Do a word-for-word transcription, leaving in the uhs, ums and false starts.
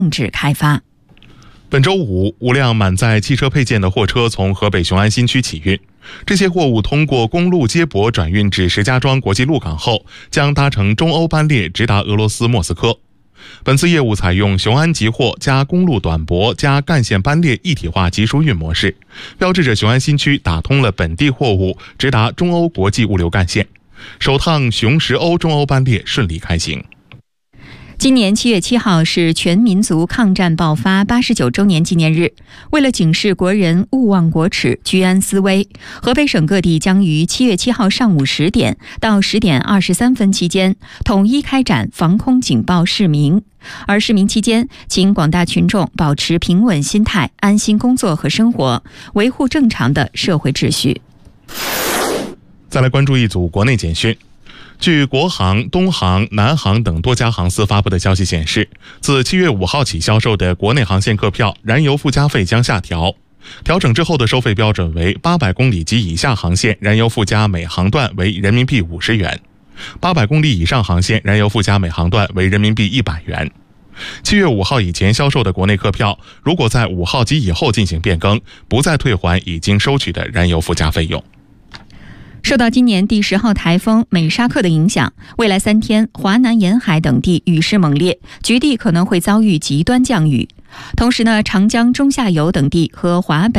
制开发。 本周五，五辆满载汽车配件的货车从河北雄安新区起运，这些货物通过公路接驳转运至石家庄国际陆港后，将搭乘中欧班列直达俄罗斯莫斯科。本次业务采用雄安集货加公路短驳加干线班列一体化集疏运模式，标志着雄安新区打通了本地货物直达中欧国际物流干线，首趟雄石欧中欧班列顺利开行。 今年七月七号是全民族抗战爆发八十九周年纪念日。为了警示国人勿忘国耻、居安思危，河北省各地将于七月七号上午十点到十点二十三分期间统一开展防空警报示明。而示明期间，请广大群众保持平稳心态，安心工作和生活，维护正常的社会秩序。 再来关注一组国内简讯。据国航、东航、南航等多家航司发布的消息显示，自七月五号起销售的国内航线客票燃油附加费将下调，调整之后的收费标准为八百公里及以下航线燃油附加每航段为人民币五十元，八百公里以上航线燃油附加每航段为人民币一百元。七月五号以前销售的国内客票，如果在五号及以后进行变更，不再退还已经收取的燃油附加费用。 受到今年第十号台风美沙克的影响，未来三天华南沿海等地雨势猛烈，局地可能会遭遇极端降雨。同时呢，长江中下游等地和华北